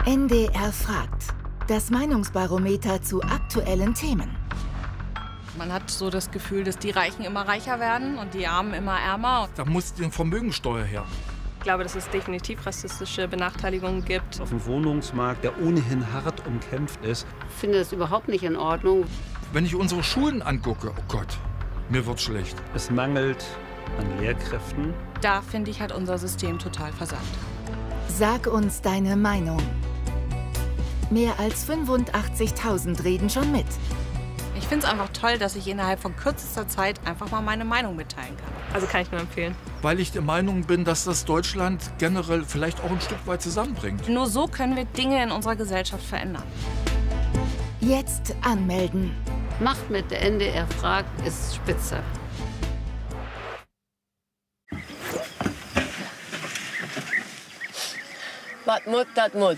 NDR fragt. Das Meinungsbarometer zu aktuellen Themen. Man hat so das Gefühl, dass die Reichen immer reicher werden und die Armen immer ärmer. Da muss die Vermögensteuer her. Ich glaube, dass es definitiv rassistische Benachteiligungen gibt. Auf dem Wohnungsmarkt, der ohnehin hart umkämpft ist. Ich finde das überhaupt nicht in Ordnung. Wenn ich unsere Schulen angucke, oh Gott, mir wird schlecht. Es mangelt an Lehrkräften. Da, finde ich, hat unser System total versagt. Sag uns deine Meinung. Mehr als 85.000 reden schon mit. Ich finde es einfach toll, dass ich innerhalb von kürzester Zeit einfach mal meine Meinung mitteilen kann. Also kann ich nur empfehlen. Weil ich der Meinung bin, dass das Deutschland generell vielleicht auch ein Stück weit zusammenbringt. Nur so können wir Dinge in unserer Gesellschaft verändern. Jetzt anmelden. Macht mit, der NDR fragt, ist spitze. Wat mut, dat mut.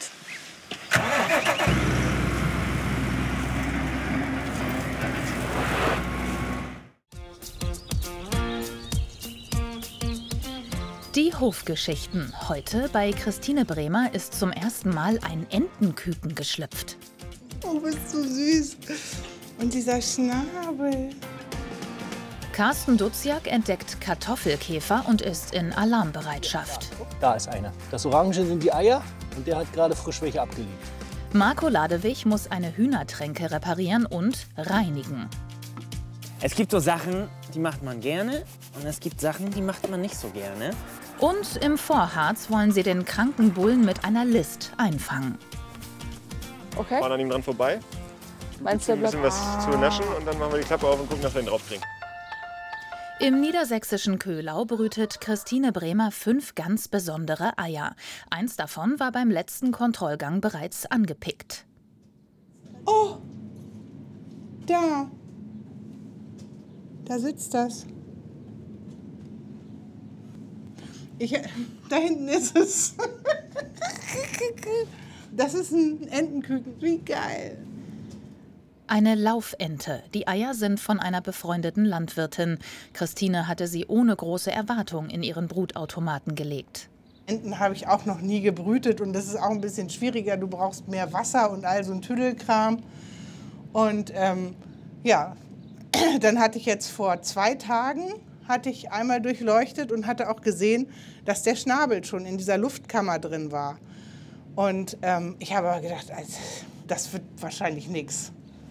Die Hofgeschichten. Heute bei Christine Bremer ist zum ersten Mal ein Entenküken geschlüpft. Oh, bist du süß. Und dieser Schnabel. Carsten Duziak entdeckt Kartoffelkäfer und ist in Alarmbereitschaft. Da ist einer. Das Orange sind die Eier und der hat gerade frisch welche abgelegt. Marco Ladewig muss eine Hühnertränke reparieren und reinigen. Es gibt so Sachen, die macht man gerne und es gibt Sachen, die macht man nicht so gerne. Und im Vorharz wollen sie den kranken Bullen mit einer List einfangen. Okay. Fahren an ihm dran vorbei. Meinst du, ein bisschen was zu naschen und dann machen wir die Klappe auf und gucken, dass wir ihn draufkriegen. Im niedersächsischen Köhlau brütet Christine Bremer 5 ganz besondere Eier. Eins davon war beim letzten Kontrollgang bereits angepickt. Oh, da. Da sitzt das. Da hinten ist es. Das ist ein Entenküken. Wie geil. Eine Laufente. Die Eier sind von einer befreundeten Landwirtin. Christine hatte sie ohne große Erwartung in ihren Brutautomaten gelegt. Enten habe ich auch noch nie gebrütet und das ist auch ein bisschen schwieriger. Du brauchst mehr Wasser und all so ein Tüdelkram. Und ja, dann hatte ich jetzt vor 2 Tagen einmal durchleuchtet und hatte auch gesehen, dass der Schnabel schon in dieser Luftkammer drin war. Und ich habe aber gedacht, das wird wahrscheinlich nichts.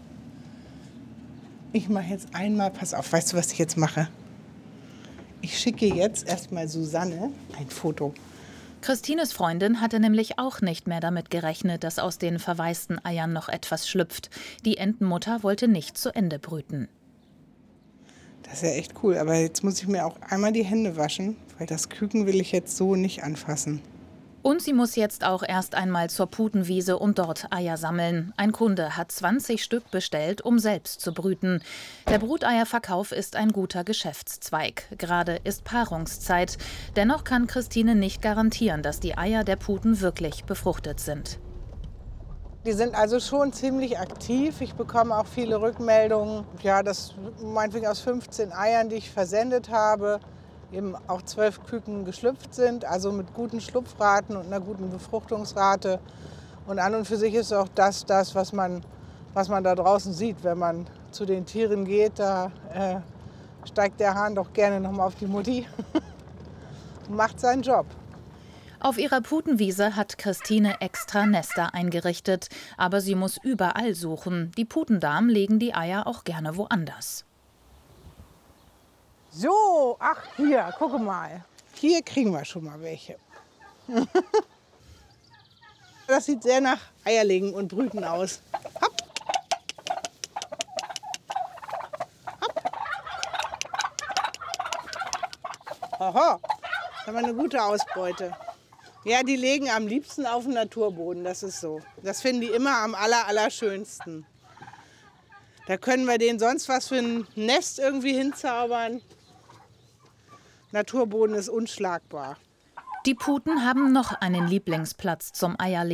Ich mache jetzt einmal, pass auf, weißt du, was ich jetzt mache? Ich schicke jetzt erstmal Susanne ein Foto. Christines Freundin hatte nämlich auch nicht mehr damit gerechnet, dass aus den verwaisten Eiern noch etwas schlüpft. Die Entenmutter wollte nicht zu Ende brüten. Das ist ja echt cool, aber jetzt muss ich mir auch einmal die Hände waschen, weil das Küken will ich jetzt so nicht anfassen. Und sie muss jetzt auch erst einmal zur Putenwiese und dort Eier sammeln. Ein Kunde hat 20 Stück bestellt, um selbst zu brüten. Der Bruteierverkauf ist ein guter Geschäftszweig. Gerade ist Paarungszeit. Dennoch kann Christine nicht garantieren, dass die Eier der Puten wirklich befruchtet sind. Die sind also schon ziemlich aktiv. Ich bekomme auch viele Rückmeldungen, ja, dass meinetwegen aus 15 Eiern, die ich versendet habe, eben auch 12 Küken geschlüpft sind, also mit guten Schlupfraten und einer guten Befruchtungsrate. Und an und für sich ist auch das, was man da draußen sieht. Wenn man zu den Tieren geht, da steigt der Hahn doch gerne noch mal auf die Mutti und macht seinen Job. Auf ihrer Putenwiese hat Christine extra Nester eingerichtet. Aber sie muss überall suchen. Die Putendamen legen die Eier auch gerne woanders. So, ach hier, gucke mal. Hier kriegen wir schon mal welche. Das sieht sehr nach Eierlegen und Brüten aus. Hopp. Hopp. Aha, das haben wir eine gute Ausbeute. Ja, die legen am liebsten auf dem Naturboden, das ist so. Das finden die immer am allerschönsten. Da können wir denen sonst was für ein Nest irgendwie hinzaubern. Naturboden ist unschlagbar. Die Puten haben noch einen Lieblingsplatz zum Eierlegen.